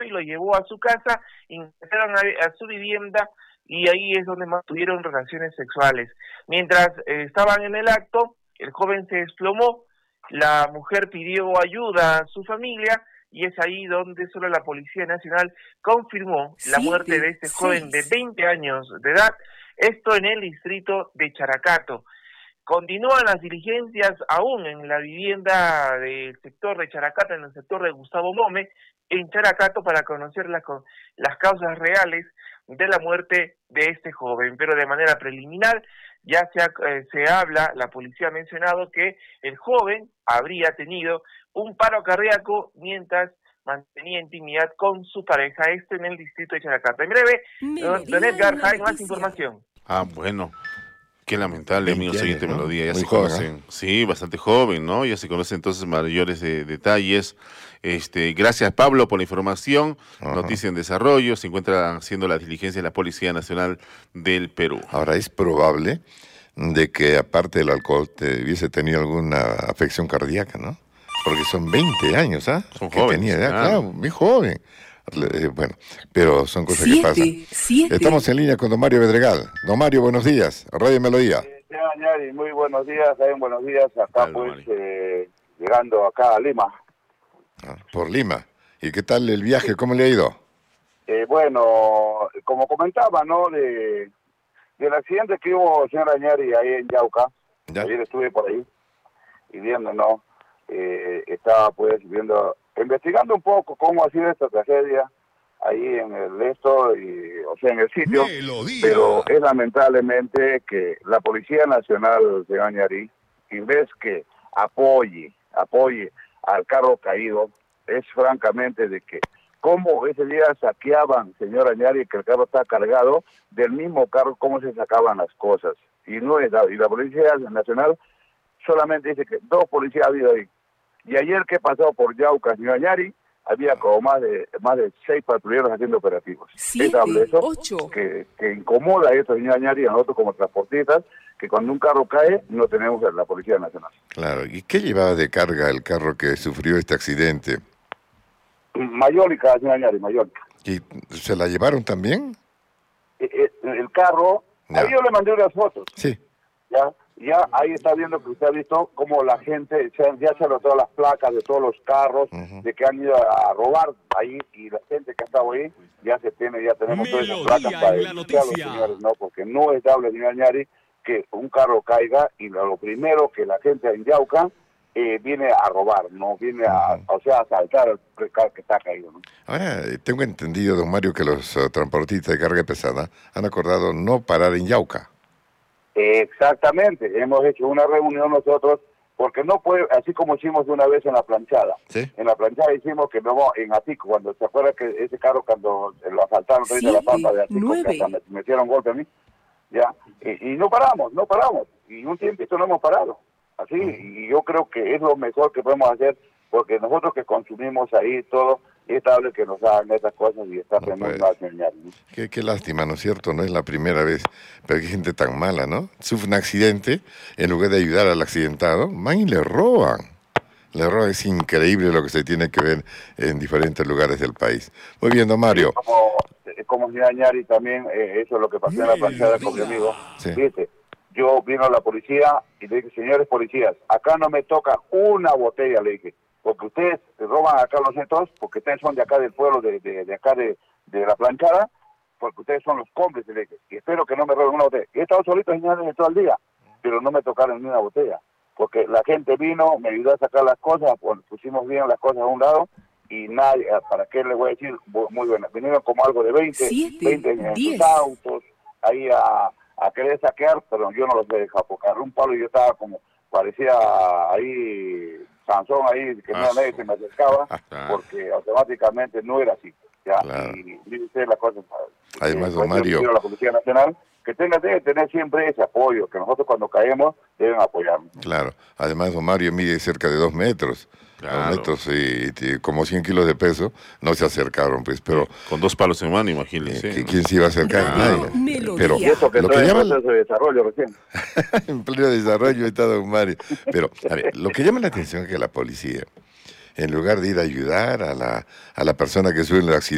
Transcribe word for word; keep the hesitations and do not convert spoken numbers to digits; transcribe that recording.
y lo llevó a su casa, ingresaron a, a su vivienda y ahí es donde mantuvieron relaciones sexuales. Mientras eh, estaban en el acto, el joven se desplomó, la mujer pidió ayuda a su familia y es ahí donde solo la Policía Nacional confirmó la muerte de este joven de veinte años de edad, esto en el distrito de Characato. Continúan las diligencias aún en la vivienda del sector de Characato, en el sector de Gustavo Mome, en Characato, para conocer las, las causas reales de la muerte de este joven. Pero de manera preliminar ya se, eh, se habla, la policía ha mencionado que el joven habría tenido un paro cardíaco mientras mantenía intimidad con su pareja, esto en el distrito de Characato. En breve, don, don Edgar, hay más información. Ah, bueno. Qué lamentable, amigos, siguiente ¿no? melodía. Ya Muy se joven, conocen, ¿eh? sí, bastante joven, ¿no? Ya se conocen entonces mayores de, detalles. Este, gracias, Pablo, por la información. Ajá. Noticia en desarrollo. Se encuentra haciendo la diligencia de la Policía Nacional del Perú. Ahora, es probable de que, aparte del alcohol, te hubiese tenido alguna afección cardíaca, ¿no? Porque son veinte años, ¿ah? Son que jóvenes, tenía edad, claro. claro, muy joven. Eh, bueno, pero son cosas siete, que pasan. Siete. Estamos en línea con don Mario Bedregal. Don Mario, buenos días. Radio Melodía. Señor Añari, muy buenos días, también buenos días, acá Claro, pues eh, llegando acá a Lima. Ah, por Lima. ¿Y qué tal el viaje? ¿Cómo le ha ido? Eh, bueno, como comentaba, ¿no? De, del accidente que hubo, señor Añari, ahí en Yauca. ¿Ya? Ayer estuve por ahí y viendo, ¿no? Eh, estaba pues viendo, investigando un poco cómo ha sido esta tragedia ahí en el esto, y, o sea, en el sitio, Melodía. Pero es lamentablemente que la Policía Nacional de Añari, en vez que apoye, apoye al carro caído, es francamente de que, cómo ese día saqueaban, señor Añari, que el carro está cargado, del mismo carro, cómo se sacaban las cosas, y no es y la Policía Nacional solamente dice que dos policías ha habido ahí, y ayer que pasó por Yauca, señor Añari, había como más de más de seis patrulleros haciendo operativos. Siete, es eso ocho. Que, que incomoda a esto, señor Añari, a nosotros como transportistas, que cuando un carro cae no tenemos la Policía Nacional. Claro, ¿y qué llevaba de carga el carro que sufrió este accidente? Mayólica, señor Añari, Mayólica. ¿Y se la llevaron también? El, el carro, Ya. ahí yo le mandé unas fotos. Sí. Ya, ya ahí está viendo que usted ha visto cómo la gente se, ya se todas las placas de todos los carros, uh-huh. de que han ido a robar ahí, y la gente que ha estado ahí ya se tiene, ya tenemos todas esas placas para denunciar a los señores, ¿no? Porque no es dable, señor Añari, que un carro caiga y lo, lo primero que la gente en Yauca eh, viene a robar, no viene a, uh-huh. o sea, a asaltar el carro que está caído, ¿no? Ahora, tengo entendido, don Mario, que los uh, transportistas de carga pesada han acordado no parar en Yauca. Exactamente, hemos hecho una reunión nosotros, porque no puede, así como hicimos una vez en la planchada. ¿Sí? En la planchada hicimos que no, en Atico, cuando se acuerda que ese carro cuando lo asaltaron, sí, la pampa de Atico, que hasta me metieron golpe a mí, ya, y, y no paramos, no paramos, y un tiempito no hemos parado, así, uh-huh. y yo creo que es lo mejor que podemos hacer, porque nosotros que consumimos ahí todo, es estable que nos hagan esas cosas y está no muy mal señal, ¿no? Qué, qué lástima, ¿no es cierto? No es la primera vez, pero hay gente tan mala, ¿no? Sufre un accidente, en lugar de ayudar al accidentado, van y le roban. Le roban, es increíble lo que se tiene que ver en diferentes lugares del país. Muy bien, don Mario. Sí, como, como señor Añari también, eh, eso es lo que pasó en la planchada con mi amigo. Sí. Dice, yo vino la policía y le dije, señores policías, acá no me toca una botella, le dije. Porque ustedes roban acá los netos, porque ustedes son de acá del pueblo, de, de, de acá de, de la planchada, porque ustedes son los cómplices, y espero que no me roben una botella. He estado solito, señores, todo el día, pero no me tocaron ni una botella, porque la gente vino, me ayudó a sacar las cosas, pues, pusimos bien las cosas a un lado, y nadie, ¿para qué les voy a decir? Muy buenas. Vinieron como algo de veinte, veinte en sus autos, ahí a, a querer saquear, pero yo no los he dejado, porque agarré un palo y yo estaba como, parecía ahí... Sansón ahí, que no nadie se me acercaba, porque automáticamente no era así. ¿Ya? Claro. Y dice la cosa. Además, don Mario, la Policía Nacional, que tenga, debe tener siempre ese apoyo, que nosotros cuando caemos deben apoyarnos. Claro. Además, don Mario mide cerca de dos metros. Claro. Dos metros y, y como cien kilos de peso, no se acercaron, pues, pero... Con dos palos en mano, imagínense. Eh, ¿Quién se iba a acercar? Claro. Nadie. Pero y eso que lo que llama... en proceso de desarrollo recién. En pleno desarrollo está don Mario. Pero, a ver, lo que llama la atención es que la policía, en lugar de ir a ayudar a la, a la persona que sube en el accidente,